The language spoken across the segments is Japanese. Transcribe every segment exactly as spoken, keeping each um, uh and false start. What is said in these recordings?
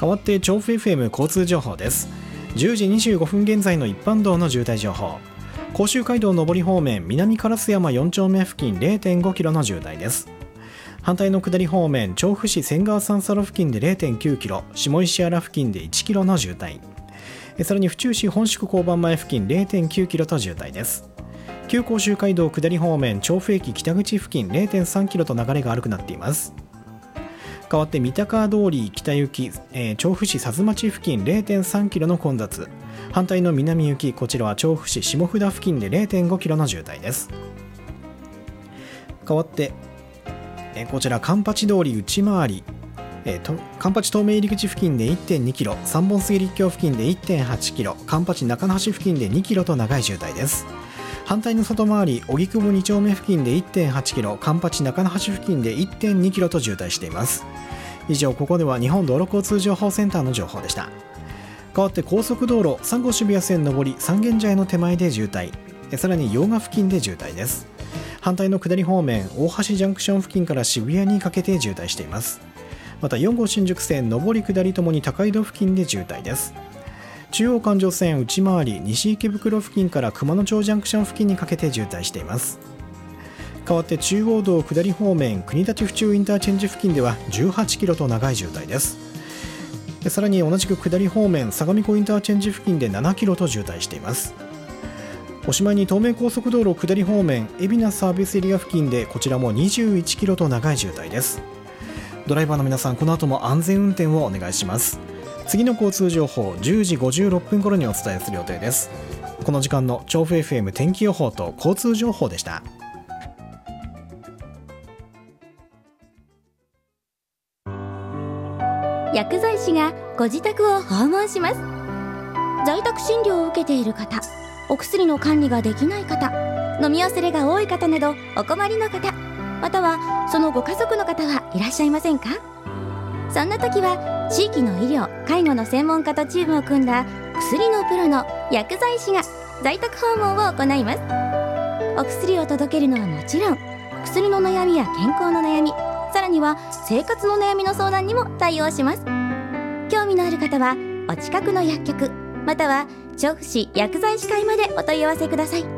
代わって調布 エフエム 交通情報です。じゅうじにじゅうごふん現在の一般道の渋滞情報。甲州街道上り方面、南烏山よん丁目付近 れいてんごキロの渋滞です。反対の下り方面、調布市仙川三叉路付近で れいてんきゅうキロ、下石原付近でいちキロの渋滞。さらに府中市本宿交番前付近 れいてんきゅうキロと渋滞です。旧甲州街道下り方面、調布駅北口付近 れいてんさんキロと流れが悪くなっています。代わって三鷹通り北行き、えー、調布市佐津町付近 れいてんさんキロの混雑。反対の南行き、こちらは調布市下札付近で れいてんごキロの渋滞です。代わって、えー、こちら環八通り内回り、えー、と環八東名入り口付近で いってんにキロ、三本杉立教付近で いってんはちキロ、環八中野橋付近でにキロと長い渋滞です。反対の外回り荻窪に丁目付近で いってんはちキロ、環八中野橋付近で いってんにキロと渋滞しています。以上、ここでは日本道路交通情報センターの情報でした。代わって高速道路三号渋谷線上り三軒茶屋の手前で渋滞、さらに用賀付近で渋滞です。反対の下り方面、大橋ジャンクション付近から渋谷にかけて渋滞しています。またよん号新宿線上り下りともに高井戸付近で渋滞です。中央環状線内回り西池袋付近から熊野町ジャンクション付近にかけて渋滞しています。代わって中央道下り方面、国立府中インターチェンジ付近ではじゅうはちキロと長い渋滞です。さらに同じく下り方面、相模湖インターチェンジ付近でななキロと渋滞しています。おしまいに東名高速道路下り方面、海老名サービスエリア付近でこちらもにじゅういちキロと長い渋滞です。ドライバーの皆さん、この後も安全運転をお願いします。次の交通情報じゅうじごじゅうろっぷん頃にお伝えする予定です。この時間の調布 エフエム 天気予報と交通情報でした。 薬剤師がご自宅を訪問します。在宅診療を受けている方、お薬の管理ができない方、飲み忘れが多い方などお困りの方、またはそのご家族の方はいらっしゃいませんか？そんな時は地域の医療・介護の専門家とチームを組んだ薬のプロの薬剤師が在宅訪問を行います。お薬を届けるのはもちろん、薬の悩みや健康の悩み、さらには生活の悩みの相談にも対応します。興味のある方はお近くの薬局、または調布市薬剤師会までお問い合わせください。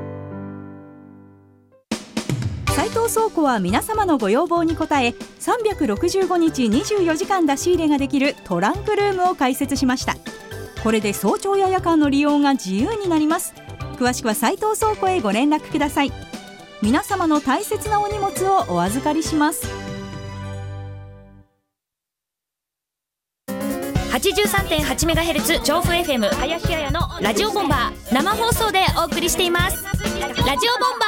斉藤倉庫は皆様のご要望に応え、さんびゃくろくじゅうごにちにじゅうよじかん出し入れができるトランクルームを開設しました。これで早朝や夜間の利用が自由になります。詳しくは斉藤倉庫へご連絡ください。皆様の大切なお荷物をお預かりします。 はちじゅうさんてんはちメガヘルツ 調布 エフエム 林彩のラジオボンバー、生放送でお送りしています。ラジオボンバー